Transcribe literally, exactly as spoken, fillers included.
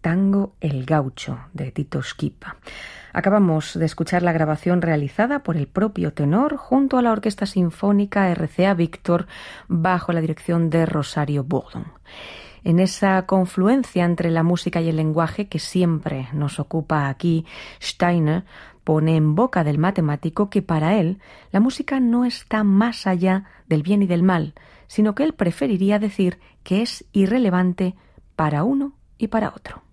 Tango El Gaucho, de Tito Schipa. Acabamos de escuchar la grabación realizada por el propio tenor junto a la Orquesta Sinfónica R C A Víctor bajo la dirección de Rosario Bourdon. En esa confluencia entre la música y el lenguaje que siempre nos ocupa aquí, Steiner pone en boca del matemático que para él la música no está más allá del bien y del mal, sino que él preferiría decir que es irrelevante para uno y para otro.